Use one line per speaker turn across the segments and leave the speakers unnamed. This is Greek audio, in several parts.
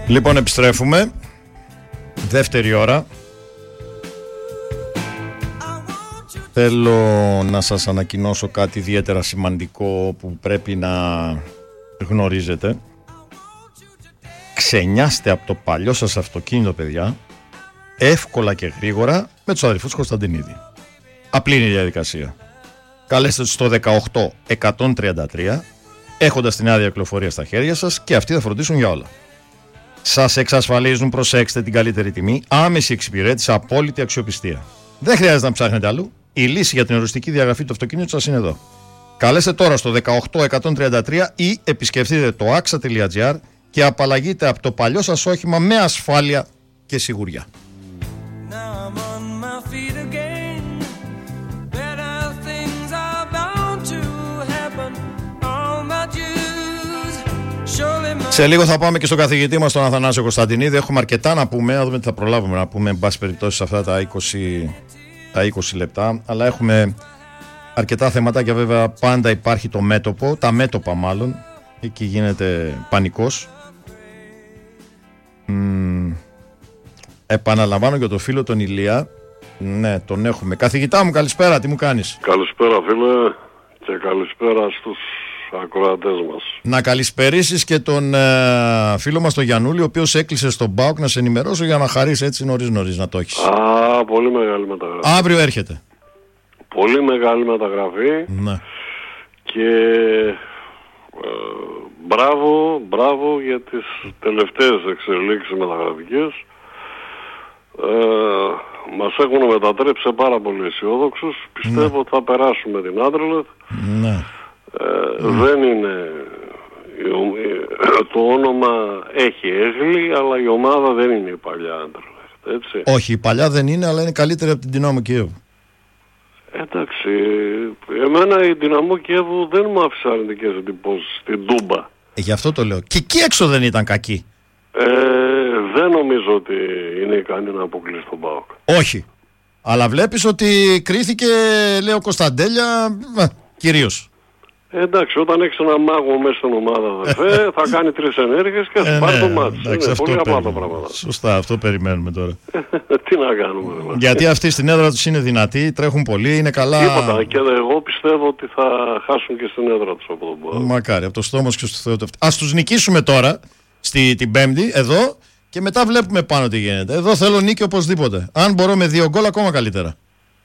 Λοιπόν, επιστρέφουμε. Δεύτερη ώρα. Θέλω να σας ανακοινώσω κάτι ιδιαίτερα σημαντικό που πρέπει να γνωρίζετε. Ξενιάστε από το παλιό σας αυτοκίνητο, παιδιά, εύκολα και γρήγορα με τους αδερφούς Κωνσταντινίδη. Απλή είναι η διαδικασία. Καλέστε τους στο 18133, έχοντας την άδεια κυκλοφορία στα χέρια σας, και αυτοί θα φροντίσουν για όλα. Σας εξασφαλίζουν, προσέξτε, την καλύτερη τιμή, άμεση εξυπηρέτηση, απόλυτη αξιοπιστία. Δεν χρειάζεται να ψάχνετε αλλού. Η λύση για την οριστική διαγραφή του αυτοκίνητου σας είναι εδώ. Καλέστε τώρα στο 18133 ή επισκεφτείτε το axa.gr και απαλλαγείτε από το παλιό σας όχημα με ασφάλεια και σιγουριά. Σε λίγο θα πάμε και στον καθηγητή μας, τον Αθανάσιο Κωνσταντινίδη. Έχουμε αρκετά να πούμε, να δούμε τι θα προλάβουμε να πούμε, εν πάση περιπτώσει, σε αυτά τα 20 λεπτά. Αλλά έχουμε αρκετά θεματάκια, βέβαια. Πάντα υπάρχει το μέτωπο, τα μέτωπα μάλλον. Εκεί γίνεται πανικός. Επαναλαμβάνω για το φίλο τον Ηλία. Ναι, τον έχουμε. Καθηγητά μου, καλησπέρα, τι μου κάνεις?
Καλησπέρα, φίλε, και καλησπέρα στους ακροατές μας.
Να καλησπερίσεις και τον φίλο μας τον Γιαννούλη, ο οποίος έκλεισε στον ΠΑΟΚ, να σε ενημερώσω για να χαρείς έτσι νωρίς να το έχεις.
Πολύ μεγάλη μεταγραφή.
Αύριο έρχεται.
Πολύ μεγάλη μεταγραφή.
Ναι.
Και μπράβο για τις τελευταίες εξελίξεις μεταγραφικές. Μας έχουν μετατρέψει πάρα πολύ αισιόδοξους. Πιστεύω ότι θα περάσουμε την Άντερλεχτ.
Ναι.
Δεν είναι, το όνομα έχει έγκλη, αλλά η ομάδα δεν είναι η παλιά Άντερλεχτ, έτσι.
Όχι, η παλιά δεν είναι, αλλά είναι καλύτερη από την Δυνάμο Κιέβου.
Εντάξει, εμένα η Δυναμό Κιέβου δεν μου άφησε αρνητικές εντυπώσεις στην Τούμπα.
Γι' αυτό το λέω. Και εκεί έξω δεν ήταν κακή.
Δεν νομίζω ότι είναι ικανή να αποκλείσει τον ΠΑΟΚ.
Όχι. Αλλά βλέπεις ότι κρίθηκε, λέει ο Κωνσταντέλια, κυρίως.
Εντάξει, όταν έχεις έναν μάγο μέσα στην ομάδα, αδερφέ, θα κάνει 3 ενέργειες και θα πάρει το μάτι. Είναι πολύ απλά τα πράγματα.
Σωστά, αυτό περιμένουμε τώρα.
Τι να κάνουμε, δηλαδή.
Γιατί αυτοί στην έδρα τους είναι δυνατοί, τρέχουν πολύ, είναι καλά.
Τίποτα. Και εγώ πιστεύω ότι θα χάσουν και στην έδρα τους από τον ΠΑΟΚ.
Μακάρι, από το στόμα και στο Θεό. Ας τους νικήσουμε τώρα, την Πέμπτη, εδώ, και μετά βλέπουμε πάνω τι γίνεται. Εδώ θέλω νίκη οπωσδήποτε. Αν μπορώ με 2 γκολ, ακόμα καλύτερα.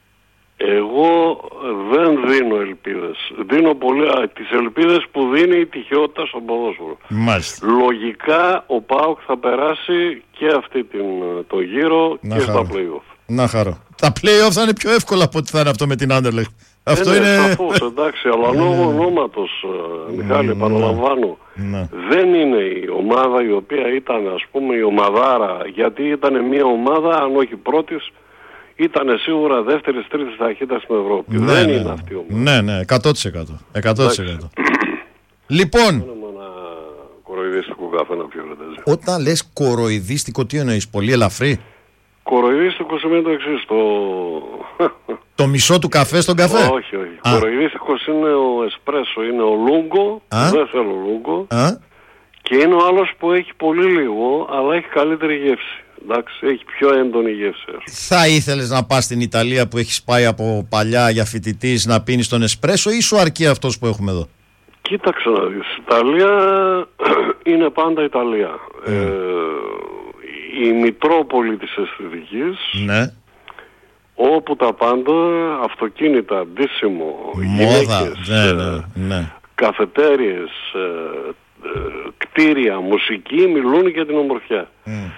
Εγώ δεν δίνω ελπίδες. Δίνω τις ελπίδες που δίνει η τυχαιότητα στο ποδόσφαιρο.
Μάλιστα.
Λογικά ο ΠΑΟΚ θα περάσει και αυτή το γύρο και στα play-off.
Να χαρώ. Τα play-off θα είναι πιο εύκολα από ό,τι θα είναι αυτό με την Άντερλεχτ. Αυτό είναι
σαφώς, εντάξει, αλλά λόγω ονόματος, Μιχάλη, επαναλαμβάνω, δεν είναι η ομάδα η οποία ήταν, ας πούμε, η ομαδάρα, γιατί ήταν μια ομάδα, αν όχι πρώτης, ήταν σίγουρα δεύτερης, τρίτης ταχύτητας στην Ευρώπη. Δεν είναι αυτή η ομάδα.
Ναι, 100%. 100%. Λοιπόν.
Ένα κοροϊδίστικο καφέ να πιω.
Όταν λες κοροϊδίστικο, τι εννοείς? Πολύ ελαφρύ?
Κοροϊδίστικο σημαίνει το εξής.
Το μισό του καφέ στον καφέ?
Όχι. Κοροϊδίστικος είναι ο εσπρέσο, είναι ο λούγκο. Δεν θέλω λούγκο. Και είναι ο άλλος που έχει πολύ λίγο, αλλά έχει καλύτερη γεύση. Εντάξει, έχει πιο έντονη γεύση.
Θα ήθελες να πας στην Ιταλία που έχεις πάει από παλιά για φοιτητής να πίνεις τον εσπρέσο, ή σου αρκεί αυτός που έχουμε εδώ?
Κοίταξε να δεις. Η Ιταλία είναι πάντα Ιταλία. Η Μητρόπολη της αισθητικής.
Ναι.
Όπου τα πάντα, αυτοκίνητα, ντύσιμο,
μόδα,
γυναίκες, καφετέριες, κτίρια, μουσική, μιλούν για την ομορφιά.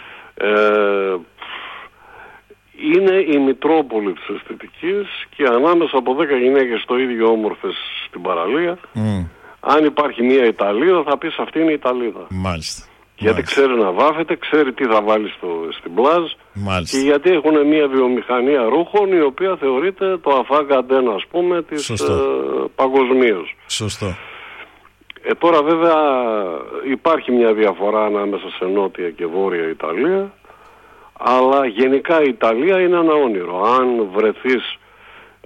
Είναι η Μητρόπολη της αισθητικής και ανάμεσα από 10 γυναίκες το ίδιο όμορφες στην παραλία, αν υπάρχει μια Ιταλίδα θα πεις αυτή είναι η Ιταλίδα.
Μάλιστα.
Γιατί ξέρει να βάφεται, ξέρει τι θα βάλει στην πλάζ.
Μάλιστα.
Και γιατί έχουν μια βιομηχανία ρούχων η οποία θεωρείται το αφάγκαντεν, ας πούμε, της παγκοσμίως.
Σωστό.
Τώρα βέβαια υπάρχει μια διαφορά ανάμεσα σε νότια και βόρεια Ιταλία, αλλά γενικά η Ιταλία είναι ένα όνειρο. Αν βρεθείς,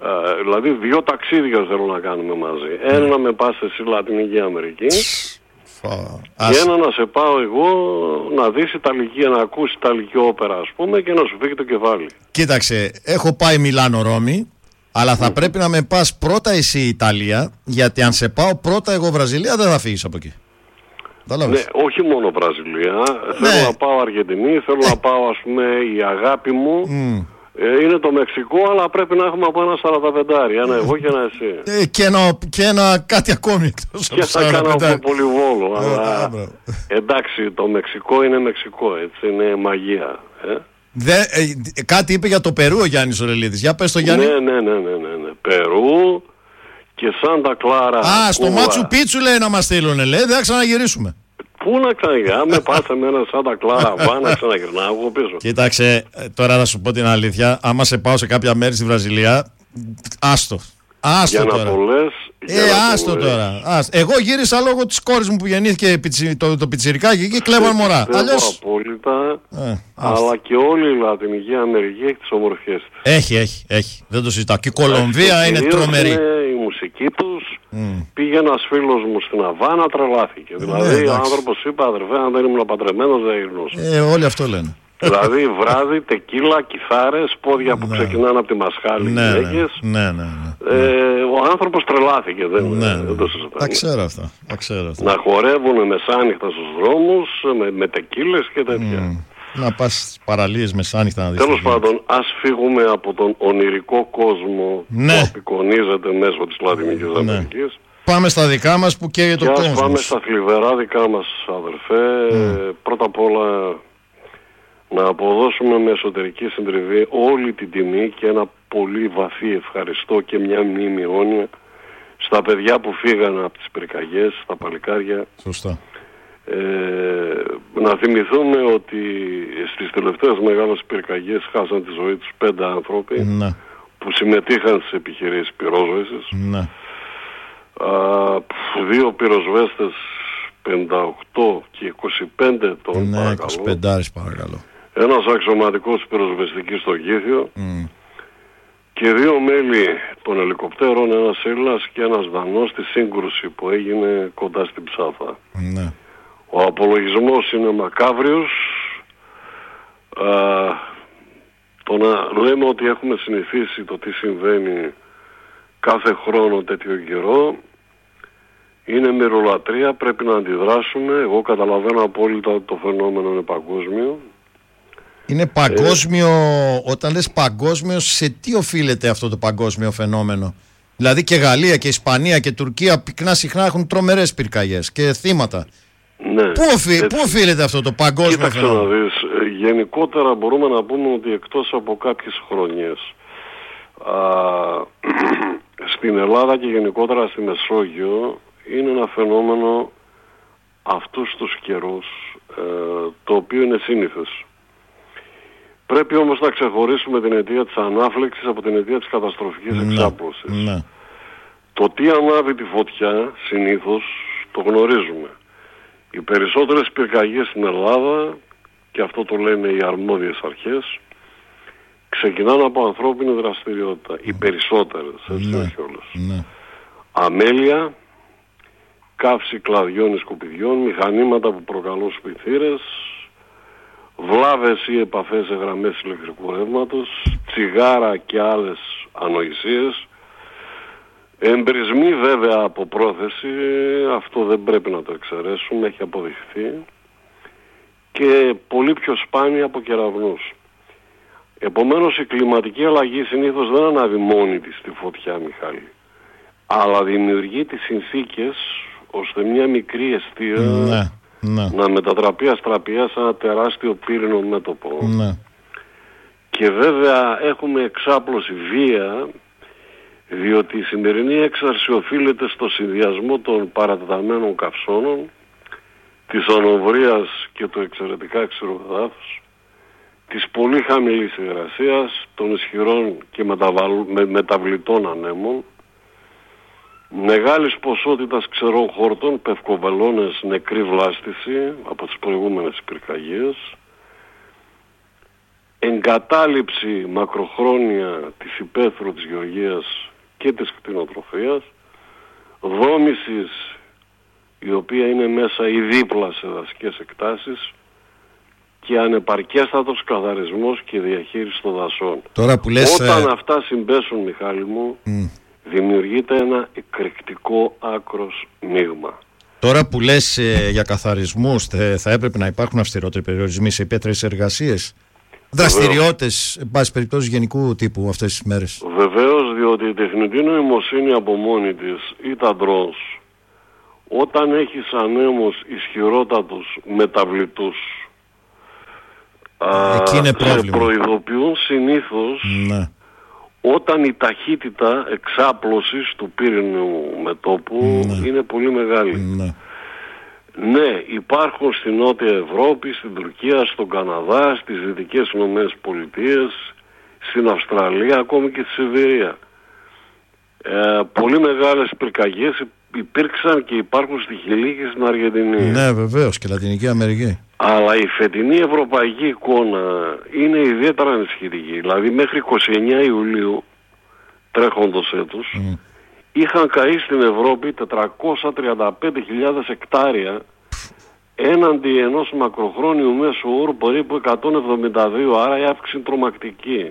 δηλαδή 2 ταξίδια θέλω να κάνουμε μαζί. Ένα με πας στη Λατινική Αμερική, Και ένα να σε πάω εγώ να δεις Ιταλική, να ακούσεις Ιταλική όπερα ας πούμε και να σου φύγει το κεφάλι.
Κοίταξε, έχω πάει Μιλάνο Ρώμη, αλλά θα πρέπει να με πας πρώτα εσύ Ιταλία, γιατί αν σε πάω πρώτα εγώ Βραζιλία δεν θα φύγεις από εκεί.
Ναι, όχι μόνο Βραζιλία, θέλω να πάω Αργεντινή, θέλω να πάω ας πούμε η αγάπη μου. Είναι το Μεξικό, αλλά πρέπει να έχουμε από ένα 45, ένα εγώ και ένα εσύ.
Και ένα κάτι ακόμη εκτός από 45.
Και θα κάνω από πολυβόλο. Αλλά εντάξει, το Μεξικό είναι Μεξικό, έτσι, είναι μαγεία.
Κάτι είπε για το Περού ο Γιάννης Ορελίδης. Για πες το Γιάννη.
Ναι. Περού και Σάντα Κλάρα.
Στο Μάτσου Πίτσου λέει να μας στείλουνε, λέει, δεν θα ξαναγυρίσουμε.
Πού να ξαναγυρνάω, με πάτε με ένα Σάντα Κλάρα να ξαναγυρνάω εγώ πίσω.
Κοίταξε, τώρα θα σου πω την αλήθεια, άμα σε πάω σε κάποια μέρη στη Βραζιλία, άστο.
Για να το λες.
Άστο τώρα. Εγώ γύρισα λόγω της κόρης μου που γεννήθηκε το πιτσιρικάκι και κλέβαν μωρά.
Αλλιώς απόλυτα, αλλά και όλη η Λατινική Αμερική έχει τις ομορφιές της.
Έχει. Δεν το συζητάω. Και η Κολομβία είναι τρομερή.
Η μουσική τους. Πήγε ένας φίλος μου στην Αβάνα, τρελάθηκε. Δηλαδή ο άνθρωπος είπε, αδερφέ, αν δεν ήμουν παντρεμένος δεν γυρνούσα.
Όλοι αυτό λένε.
Δηλαδή βράδυ, τεκίλα, κιθάρες, πόδια που ξεκινάνε από τη μασχάλη, γυναίκες. Ο άνθρωπος τρελάθηκε, δεν το συζητάμε.
Τα ξέρω αυτά.
Να χορεύουν μεσάνυχτα στους δρόμους, με τεκίλες και τέτοια.
Να πας στις παραλίες μεσάνυχτα να δεις.
Τέλος πάντων, ας φύγουμε από τον ονειρικό κόσμο που απεικονίζεται μέσω της Λατινικής Αμερικής.
Πάμε στα δικά μας που καίγεται ο κόσμος.
Και ας πάμε στα θλιβερά δικά μας, αδερφέ. Πρώτα απ' όλα να αποδώσουμε με εσωτερική συντριβή όλη την τιμή και ένα πολύ βαθύ ευχαριστώ και μια μνήμη αιώνια στα παιδιά που φύγανε από τις πυρκαγιές, στα παλικάρια.
Σωστά.
Να θυμηθούμε ότι στις τελευταίες μεγάλες πυρκαγιές χάσαν τη ζωή τους 5 άνθρωποι που συμμετείχαν στις επιχειρήσεις πυρόσβεσης. 2 πυροσβέστες 58 και 25 ετών, παρακαλώ.
25 παρακαλώ.
Ένας αξιωματικός πυροσβεστικής στο Γήθιο και 2 μέλη των ελικοπτέρων, ένας Έλληνας και ένας Δανός στη σύγκρουση που έγινε κοντά στην Ψάθα. Ο απολογισμός είναι μακάβριος. Το να λέμε ότι έχουμε συνηθίσει το τι συμβαίνει κάθε χρόνο τέτοιο καιρό είναι μυρολατρεία, πρέπει να αντιδράσουμε. Εγώ καταλαβαίνω απόλυτα ότι το φαινόμενο είναι παγκόσμιο.
Είναι παγκόσμιο, όταν λες παγκόσμιο, σε τι οφείλεται αυτό το παγκόσμιο φαινόμενο? Δηλαδή και Γαλλία και Ισπανία και Τουρκία πυκνά συχνά έχουν τρομερές πυρκαγιές και θύματα. Πού οφείλεται αυτό το παγκόσμιο φαινόμενο?
Να δεις, γενικότερα μπορούμε να πούμε ότι εκτός από κάποιες χρονιές στην Ελλάδα και γενικότερα στη Μεσόγειο είναι ένα φαινόμενο αυτούς τους καιρούς το οποίο είναι σύνηθες. Πρέπει όμως να ξεχωρίσουμε την αιτία της ανάφλεξης από την αιτία της καταστροφικής εξάπλωσης. Το τι ανάβει τη φωτιά συνήθως το γνωρίζουμε. Οι περισσότερες πυρκαγιές στην Ελλάδα, και αυτό το λένε οι αρμόδιες αρχές, ξεκινάνε από ανθρώπινη δραστηριότητα. Οι περισσότερες, έτσι όχι όλες. Αμέλεια, καύση κλαδιών ή σκουπιδιών, μηχανήματα που προκαλούν σπιθύρες, βλάβες ή επαφές σε γραμμές ηλεκτρικού ρεύματος, τσιγάρα και άλλες ανοησίες, εμπρισμοί βέβαια από πρόθεση, αυτό δεν πρέπει να το εξαιρέσουμε, έχει αποδειχθεί, και πολύ πιο σπάνια από κεραυνούς. Επομένως η κλιματική αλλαγή συνήθως δεν ανάβει μόνη της τη φωτιά, Μιχάλη, αλλά δημιουργεί τις συνθήκες ώστε μια μικρή εστία να μετατραπεί αστραπιά σε ένα τεράστιο πύρινο μέτωπο. Και βέβαια έχουμε εξάπλωση βία, διότι η σημερινή έξαρση οφείλεται στο συνδυασμό των παρατεταμένων καυσώνων, της ανοβρίας και του εξαιρετικά ξηρού εδάφους, της πολύ χαμηλής υγρασίας, των ισχυρών και μεταβλητών ανέμων, μεγάλης ποσότητας ξερών χόρτων, πευκοβελώνες, νεκρή βλάστηση από τις προηγούμενες πυρκαγιές, εγκατάλειψη μακροχρόνια της υπαίθρου της γεωργίας και της κτηνοτροφίας, δόμησης η οποία είναι μέσα ή δίπλα σε δασικές εκτάσεις, και ανεπαρκέστατος καθαρισμός και διαχείριση των δασών.
Τώρα που λες,
όταν αυτά συμπέσουν, Μιχάλη μου, δημιουργείται ένα εκρηκτικό άκρος μείγμα.
Τώρα που λες για καθαρισμούς, θα έπρεπε να υπάρχουν αυστηρότεροι περιορισμοί σε υπαίθριες εργασίες, δραστηριότητες, εν πάση περιπτώσει, γενικού τύπου αυτές τις μέρες?
Βεβαίως, διότι η τεχνητή νοημοσύνη από μόνη της ή τα drones, όταν έχεις ανέμους ισχυρότατους μεταβλητούς, σε προειδοποιούν συνήθως, ναι, όταν η ταχύτητα εξάπλωσης του πύρινου μετώπου, ναι, είναι πολύ μεγάλη. Ναι. Ναι, υπάρχουν στην Νότια Ευρώπη, στην Τουρκία, στον Καναδά, στις Δυτικές Ηνωμένες Πολιτείες, στην Αυστραλία, ακόμη και στη Σιβηρία. Πολύ μεγάλες πυρκαγιές υπήρξαν και υπάρχουν στη Χιλή και στην Αργεντινή.
Ναι, βεβαίως, και Λατινική Αμερική.
Αλλά η φετινή ευρωπαϊκή εικόνα είναι ιδιαίτερα ανησυχητική. Δηλαδή μέχρι 29 Ιουλίου τρέχοντος έτους είχαν καεί στην Ευρώπη 435.000 εκτάρια έναντι ενός μακροχρόνιου μέσου όρου περίπου 172, άρα η αύξηση τρομακτική.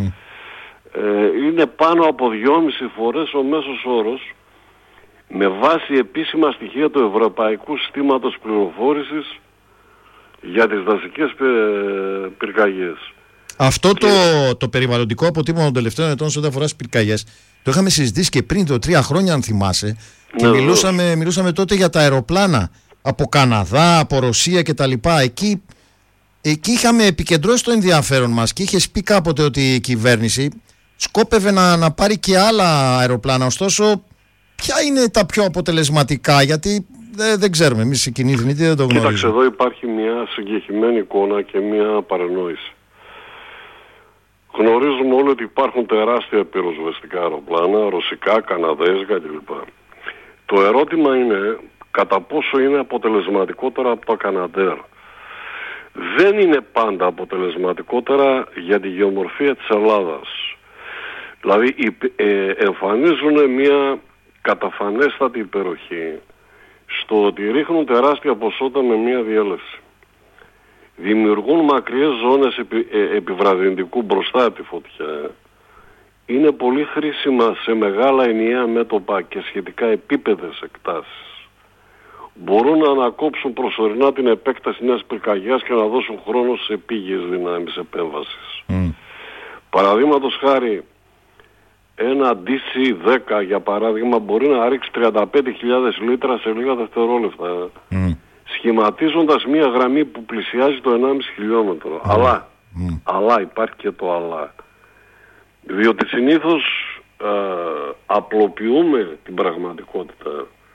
Είναι πάνω από 2,5 φορές ο μέσος όρος, με βάση επίσημα στοιχεία του Ευρωπαϊκού Συστήματος Πληροφόρησης για τις δασικές πυρκαγιές.
Αυτό το περιβαλλοντικό αποτύπωμα των τελευταίων ετών σε ό,τι αφορά στις πυρκαγιές το είχαμε συζητήσει και πριν 3 χρόνια, αν θυμάσαι, και μιλούσαμε τότε για τα αεροπλάνα από Καναδά, από Ρωσία κτλ. Εκεί είχαμε επικεντρώσει το ενδιαφέρον μας και είχες πει κάποτε ότι η κυβέρνηση σκόπευε να πάρει και άλλα αεροπλάνα. Ωστόσο, ποια είναι τα πιο αποτελεσματικά? Γιατί δεν ξέρουμε εμείς οι κοινοί θνητοί, δεν το γνωρίζουμε.
Κοίταξε, εδώ υπάρχει μια συγκεκριμένη εικόνα και μια παρενόηση. Γνωρίζουμε όλοι ότι υπάρχουν τεράστια πυροσβεστικά αεροπλάνα, ρωσικά, καναδέζικα κλπ. Το ερώτημα είναι κατά πόσο είναι αποτελεσματικότερα από τα Καναντέρ. Δεν είναι πάντα αποτελεσματικότερα για τη γεωμορφία της Ελλάδας. Δηλαδή εμφανίζουν μια καταφανέστατη υπεροχή στο ότι ρίχνουν τεράστια ποσότητα με μια διέλευση. Δημιουργούν μακριές ζώνες επιβραδυντικού μπροστά από τη φωτιά. Είναι πολύ χρήσιμα σε μεγάλα ενιαία μέτωπα και σχετικά επίπεδες εκτάσεις. Μπορούν να ανακόψουν προσωρινά την επέκταση μιας πυρκαγιάς και να δώσουν χρόνο σε επίγειες δυνάμεις επέμβασης. Παραδείγματος χάρη, ένα DC-10 για παράδειγμα μπορεί να ρίξει 35.000 λίτρα σε λίγα δευτερόλεπτα, σχηματίζοντας μια γραμμή που πλησιάζει το 1,5 χιλιόμετρο. Αλλά υπάρχει και το αλλά. Διότι συνήθως απλοποιούμε την πραγματικότητα.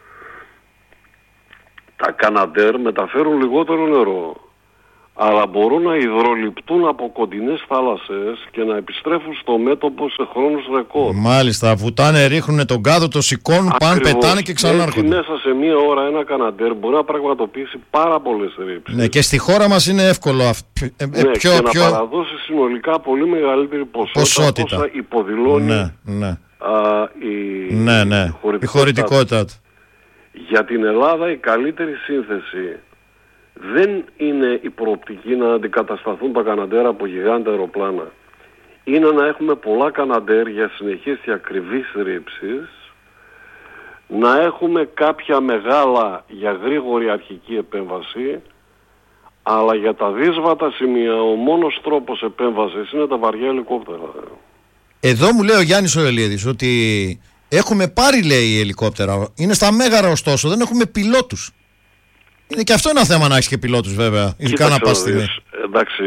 Τα Καναντέρ μεταφέρουν λιγότερο νερό, αλλά μπορούν να υδρολιπτούν από κοντινές θάλασσες και να επιστρέφουν στο μέτωπο σε χρόνους ρεκόρ.
Μάλιστα, βουτάνε, ρίχνουν τον κάδο, το σηκώνουν, πάνε, πετάνε και ξανάρχονται.
Έτσι μέσα σε μία ώρα ένα Καναντέρ μπορεί να πραγματοποιήσει πάρα πολλές ρήψεις.
Ναι, και στη χώρα μας είναι εύκολο
και να παραδώσει συνολικά πολύ μεγαλύτερη ποσότητα. Όσα υποδηλώνει η
χωρητικότητα.
Για την Ελλάδα η καλύτερη σύνθεση δεν είναι η προοπτική να αντικατασταθούν τα Καναντέρ από γιγάντα αεροπλάνα. Είναι να έχουμε πολλά Καναντέρ για συνεχείς και ακριβείς ρήψεις, να έχουμε κάποια μεγάλα για γρήγορη αρχική επέμβαση, αλλά για τα δύσβατα σημεία ο μόνος τρόπος επέμβασης είναι τα βαριά ελικόπτερα.
Εδώ μου λέει ο Γιάννης ο Ελίδης ότι έχουμε πάρει, λέει, ελικόπτερα. Είναι στα Μέγαρα, ωστόσο δεν έχουμε πιλότους. Είναι και αυτό ένα θέμα να έχεις και πιλότους, βέβαια. Ειδικά να πας στιγμή.
Εντάξει,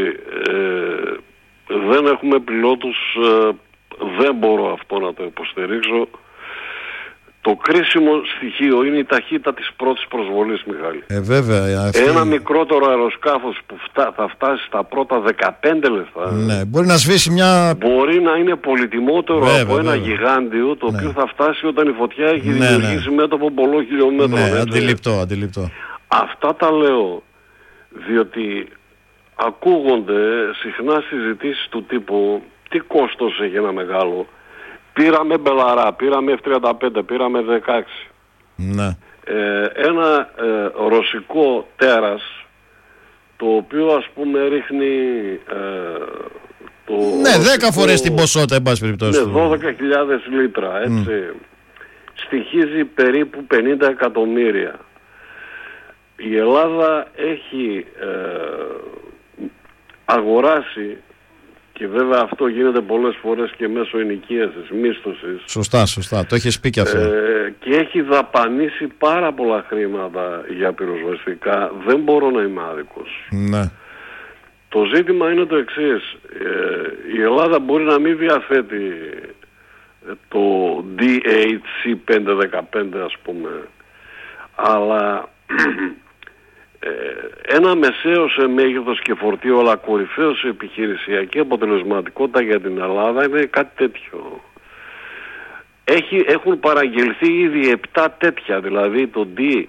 δεν έχουμε πιλότους, δεν μπορώ αυτό να το υποστηρίξω. Το κρίσιμο στοιχείο είναι η ταχύτητα της πρώτης προσβολής, Μιχάλη.
Βέβαια.
Ένα μικρότερο αεροσκάφος που θα φτάσει στα πρώτα 15 λεπτά,
ναι, μπορεί να σβήσει μια...
μπορεί να είναι πολυτιμότερο από ένα γιγάντιο, το οποίο θα φτάσει όταν η φωτιά έχει δημιουργήσει μέτωπο πολλών χιλιόμετρων.
Ναι, αντιληπτό.
Αυτά τα λέω διότι ακούγονται συχνά συζητήσεις του τύπου τι κόστος έχει ένα μεγάλο. Πήραμε Μπελαρά, πήραμε F-35, πήραμε 16.
Ναι.
ένα ρωσικό τέρας, το οποίο ας πούμε ρίχνει
ναι, 10 φορές την ποσότητα, εν πάση περιπτώσει.
Ναι, 12.000 λίτρα, έτσι. Στοιχίζει περίπου 50 εκατομμύρια. Η Ελλάδα έχει αγοράσει, και βέβαια αυτό γίνεται πολλές φορές και μέσω ενοικίασης, μίσθωσης.
Σωστά, το έχεις πει και αυτό.
Και έχει δαπανίσει πάρα πολλά χρήματα για πυροσβεστικά. Δεν μπορώ να είμαι άδικος.
Ναι.
Το ζήτημα είναι το εξής. Η Ελλάδα μπορεί να μην διαθέτει το DHC-515 ας πούμε, αλλά ένα μεσαίο σε μέγεθος και φορτίο, αλλά κορυφαίο σε επιχειρησιακή αποτελεσματικότητα για την Ελλάδα είναι κάτι τέτοιο. Έχουν παραγγελθεί ήδη 7 τέτοια, δηλαδή το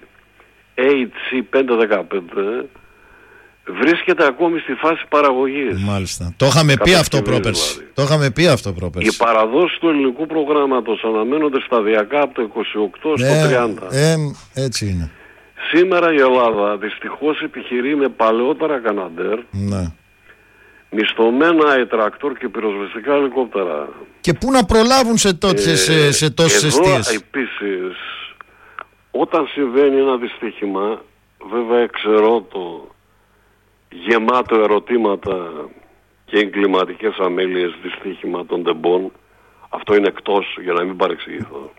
DHC-515 βρίσκεται ακόμη στη φάση παραγωγής.
Μάλιστα. Το είχαμε πει αυτό πρόπερση. Δηλαδή. Το είχαμε πει αυτό πρόπερση.
Οι παραδόσεις του ελληνικού προγράμματος αναμένονται σταδιακά από το 28 στο 30.
Έτσι είναι.
Σήμερα η Ελλάδα δυστυχώς επιχειρεί με παλαιότερα Καναντέρ, μισθωμένα αετρακτόρ και πυροσβεστικά ελικόπτερα. Και
πού να προλάβουν σε τόσες αιστείες.
Επίσης, όταν συμβαίνει ένα δυστύχημα, βέβαια ξέρω το γεμάτο ερωτήματα και εγκληματικές αμέλειες δυστύχημα των τεμπών, αυτό είναι εκτός για να μην παρεξηγηθώ.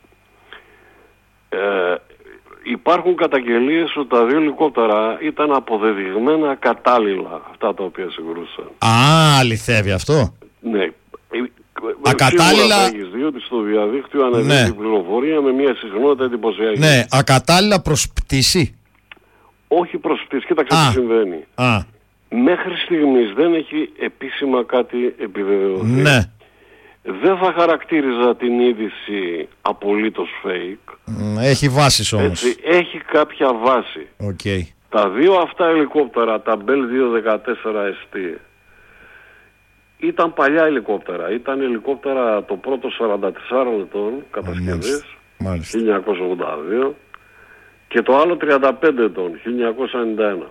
Υπάρχουν καταγγελίες ότι τα 2 ελικόπτερα ήταν αποδεδειγμένα κατάλληλα, αυτά τα οποία συγκρούσαν.
Αληθεύει αυτό?
Ναι.
Ακατάλληλα.
Διότι στο διαδίκτυο ανεβαίνει η πληροφορία με μια συχνότητα εντυπωσιακή.
Ναι, ακατάλληλα προς πτήση.
Όχι προς πτήση, κοίταξε τι συμβαίνει. Μέχρι στιγμής δεν έχει επίσημα κάτι επιβεβαιωθεί.
Ναι.
Δεν θα χαρακτήριζα την είδηση απολύτως fake.
Έχει βάσεις όμως.
Έτσι, έχει κάποια βάση.
Okay.
Τα 2 αυτά ελικόπτερα, τα Bell 214 ST, ήταν παλιά ελικόπτερα. Ήταν ελικόπτερα το πρώτο 44 ετών κατασκευής, 1982, και το άλλο 35 ετών, 1991.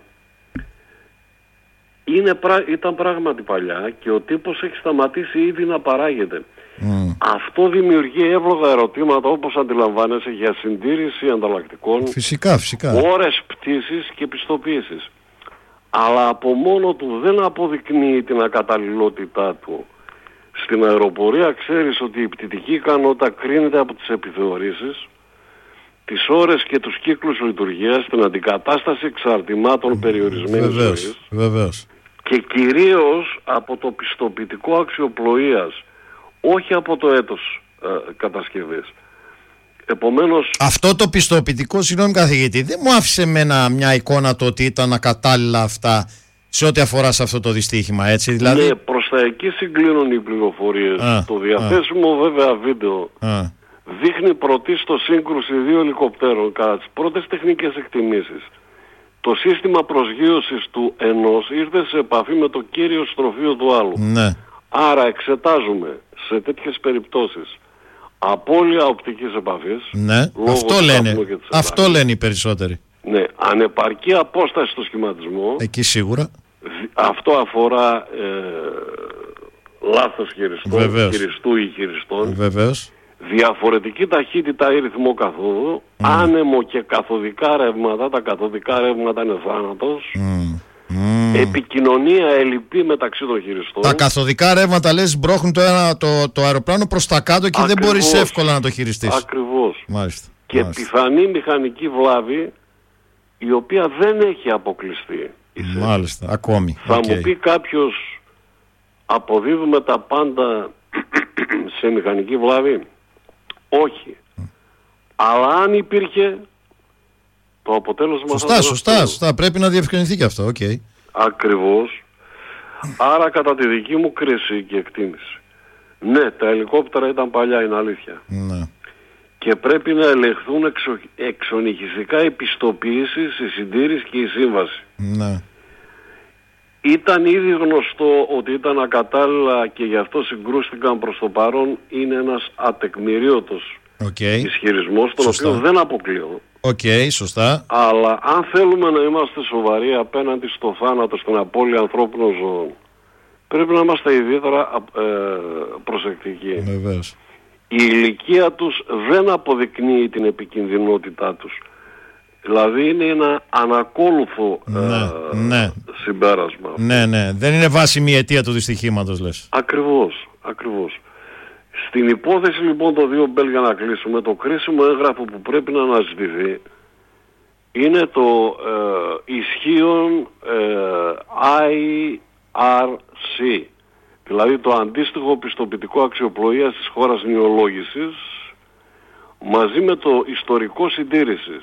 Ήταν πράγματι παλιά και ο τύπος έχει σταματήσει ήδη να παράγεται. Αυτό δημιουργεί εύλογα ερωτήματα, όπως αντιλαμβάνεσαι, για συντήρηση ανταλλακτικών,
φυσικά.
ώρες πτήσης και πιστοποίησης. Αλλά από μόνο του δεν αποδεικνύει την ακαταλληλότητά του. Στην αεροπορία ξέρεις ότι η πτυτική ικανότητα κρίνεται από τις επιθεωρήσεις, τις ώρες και τους κύκλους λειτουργίας, την αντικατάσταση εξαρτημάτων περιορισμένης ζωής.
Βεβαίως.
Και κυρίως από το πιστοποιητικό αξιοπλοείας, όχι από το έτος κατασκευής. Επομένως...
Αυτό το πιστοποιητικό, συγγνώμη καθηγητή, δεν μου άφησε μια εικόνα το ότι ήταν ακατάλληλα αυτά σε ό,τι αφορά σε αυτό το δυστύχημα, έτσι δηλαδή.
Ναι, προς τα εκεί συγκλίνουν οι πληροφορίες. Το διαθέσιμο βέβαια βίντεο δείχνει πρωτίστως σύγκρουση 2 ελικοπτέρων κατά τις πρώτες τεχνικές εκτιμήσεις. Το σύστημα προσγείωσης του ενός ήρθε σε επαφή με το κύριο στροφείο του άλλου.
Ναι.
Άρα εξετάζουμε σε τέτοιες περιπτώσεις απώλεια οπτικής επαφής.
Ναι, αυτό λένε οι περισσότεροι.
Ναι, ανεπαρκή απόσταση στο σχηματισμό.
Εκεί σίγουρα.
Αυτό αφορά λάθος χειριστού ή χειριστών.
Βεβαίως.
Διαφορετική ταχύτητα ή ρυθμό καθόδου, άνεμο και καθοδικά ρεύματα. Τα καθοδικά ρεύματα είναι θάνατος. Επικοινωνία ελλειπή μεταξύ των χειριστών.
Τα καθοδικά ρεύματα, λες, μπρώχνουν το αεροπλάνο προς τα κάτω και δεν μπορείς εύκολα να το χειριστείς.
Ακριβώς.
Μάλιστα.
Πιθανή μηχανική βλάβη, η οποία δεν έχει αποκλειστεί.
Μάλιστα, ακόμη.
Θα μου πει κάποιος, αποδίδουμε τα πάντα σε μηχανική βλάβη? Όχι. Αλλά αν υπήρχε, το αποτέλεσμα
σωστά. Πρέπει να διευκρινιστεί και αυτό.
Ακριβώς. Άρα κατά τη δική μου κρίση και εκτίμηση, ναι, τα ελικόπτερα ήταν παλιά, είναι αλήθεια.
Ναι.
Και πρέπει να ελεγχθούν εξονυχιστικά οι πιστοποιήσεις, η συντήρηση και η σύμβαση.
Ναι.
Ήταν ήδη γνωστό ότι ήταν ακατάλληλα και γι' αυτό συγκρούστηκαν προς το παρόν. Είναι ένας ατεκμηρίωτος ισχυρισμός, τον οποίο δεν αποκλείω.
Οκ, σωστά.
Αλλά αν θέλουμε να είμαστε σοβαροί απέναντι στο θάνατο, στην απώλεια ανθρώπινων ζώων, πρέπει να είμαστε ιδιαίτερα προσεκτικοί.
Βεβαίως.
Η ηλικία τους δεν αποδεικνύει την επικινδυνότητά τους. Δηλαδή είναι ένα ανακόλουθο συμπέρασμα.
Ναι. Δεν είναι βάσιμη η αιτία του δυστυχήματος, λες.
Ακριβώς. Στην υπόθεση λοιπόν των δύο Μπέλ, για να κλείσουμε, το κρίσιμο έγγραφο που πρέπει να αναζητηθεί είναι το ισχύον IRC, δηλαδή το αντίστοιχο πιστοποιητικό αξιοπλοείας της χώρας νεολόγησης, μαζί με το ιστορικό συντήρησης.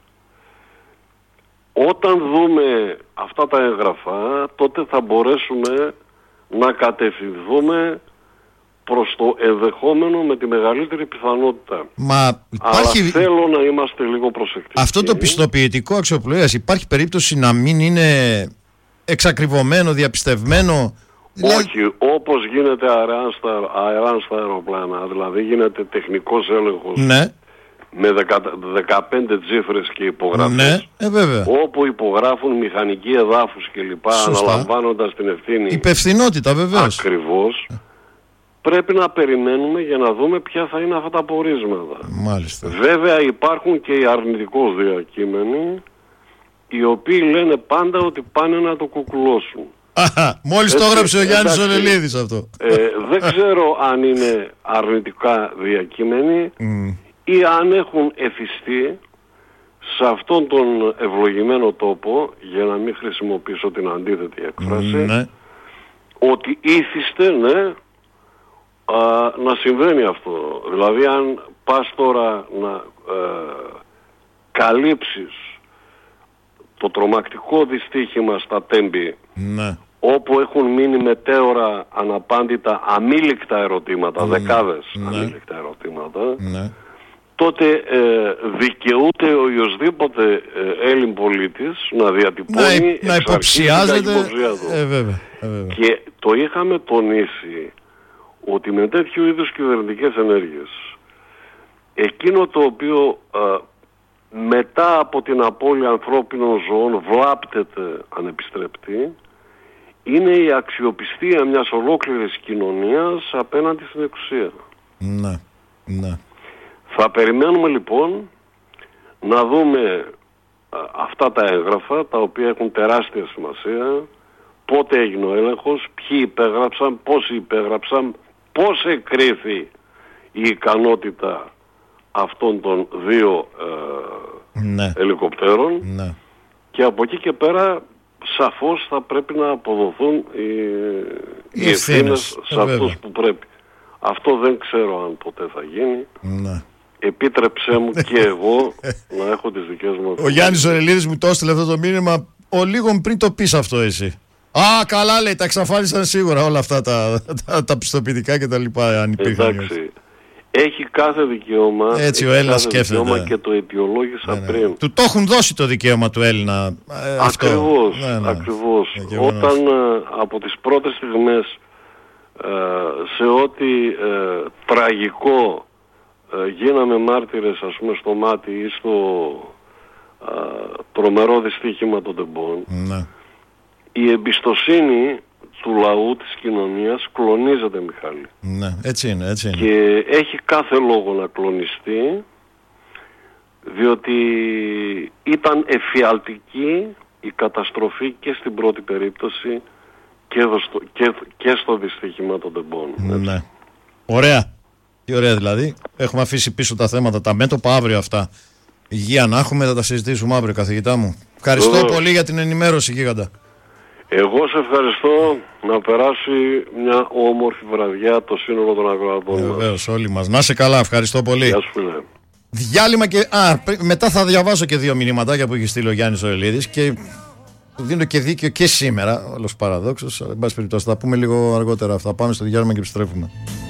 Όταν δούμε αυτά τα έγγραφα, τότε θα μπορέσουμε να κατευθυνθούμε προς το ενδεχόμενο με τη μεγαλύτερη πιθανότητα.
Μα υπάρχει...
Αλλά θέλω να είμαστε λίγο προσεκτικοί.
Αυτό το πιστοποιητικό αξιοπλοείας, υπάρχει περίπτωση να μην είναι εξακριβωμένο, διαπιστευμένο?
Όχι, όπως γίνεται αεράν στα αεροπλάνα, δηλαδή γίνεται τεχνικός έλεγχος, ναι, με 15 τσίφρες και υπογραφές,
ναι, βέβαια,
όπου υπογράφουν μηχανικοί εδάφους κλπ, αναλαμβάνοντας την ευθύνη.
Υπευθυνότητα, βεβαίως.
Ακριβώς. Πρέπει να περιμένουμε για να δούμε ποια θα είναι αυτά τα πορίσματα.
Μάλιστα.
Βέβαια υπάρχουν και οι αρνητικώς διακείμενοι, οι οποίοι λένε πάντα ότι πάνε να το κουκουλώσουν.
Μόλις το έγραψε ο Γιάννης Ορελίδης αυτό.
Δεν ξέρω αν είναι αρνητικά διακείμενοι ή αν έχουν εθιστεί σε αυτόν τον ευλογημένο τόπο, για να μην χρησιμοποιήσω την αντίθετη έκφραση, ότι ήθιστε, να συμβαίνει αυτό. Δηλαδή αν πας τώρα να καλύψεις το τρομακτικό δυστύχημα στα Τέμπη, όπου έχουν μείνει μετέωρα αναπάντητα αμήλικτα ερωτήματα, δεκάδες αμήλικτα ερωτήματα, τότε δικαιούται ο οποιοσδήποτε Έλλην πολίτης να διατυπώνει
να υποψιάζεται.
Βέβαια. Και το είχαμε τονίσει ότι με τέτοιου είδους κυβερνητικές ενέργειες, εκείνο το οποίο μετά από την απώλεια ανθρώπινων ζώων βλάπτεται ανεπιστρεπτή, είναι η αξιοπιστία μιας ολόκληρης κοινωνίας απέναντι στην εξουσία.
Ναι.
Θα περιμένουμε λοιπόν να δούμε αυτά τα έγγραφα, τα οποία έχουν τεράστια σημασία, πότε έγινε ο έλεγχος, ποιοι υπέγραψαν, πόσοι υπέγραψαν, πώς εκκρίθη η ικανότητα αυτών των δύο ελικοπτέρων, και από εκεί και πέρα σαφώς θα πρέπει να αποδοθούν οι ευθύνες σε αυτούς που πρέπει. Αυτό δεν ξέρω αν ποτέ θα γίνει. Επίτρεψέ μου και εγώ να έχω τις δικές μου.
Ο Γιάννης Ορελίδης μου το έστειλε αυτό το μήνυμα ο λίγο πριν το πεις αυτό εσύ. Καλά, λέει, τα εξαφάνισαν σίγουρα όλα αυτά τα πιστοποιητικά και τα λοιπά, αν υπήρχαν.
Εντάξει, έχει κάθε δικαίωμα.
Έτσι ο Έλληνας σκέφτεται.
Και το αιτιολόγησα πριν.
Του το έχουν δώσει το δικαίωμα του Έλληνα αυτό.
Ακριβώς. Όταν από τις πρώτες στιγμές σε ό,τι τραγικό γίναμε μάρτυρες, ας πούμε, στο μάτι ή στο τρομερό δυστύχημα των Τεμπών, η εμπιστοσύνη του λαού, της κοινωνίας, κλονίζεται, Μιχάλη.
Έτσι είναι.
Και έχει κάθε λόγο να κλονιστεί, διότι ήταν εφιαλτική η καταστροφή και στην πρώτη περίπτωση και στο δυστύχημα των Τεμπών.
Ωραία. Τι ωραία δηλαδή. Έχουμε αφήσει πίσω τα θέματα, τα μέτωπα αύριο αυτά. Υγεία να έχουμε, θα τα συζητήσουμε αύριο, καθηγητά μου. Ευχαριστώ πολύ για την ενημέρωση, γίγαντα.
Εγώ σε ευχαριστώ, να περάσει μια όμορφη βραδιά το σύνολο των ακροατών.
Βεβαίως, όλοι μας. Να είσαι καλά, ευχαριστώ πολύ.
Γεια σου, φίλε.
Διάλειμμα και... μετά θα διαβάσω και 2 μηνυματάκια που έχει στείλει ο Γιάννης Ορελίδης και δίνω και δίκιο και σήμερα, όλος παραδόξος. Αλλά εν πάση περιπτώσει, θα πούμε λίγο αργότερα αυτά. Πάμε στο διάλειμμα και επιστρέφουμε.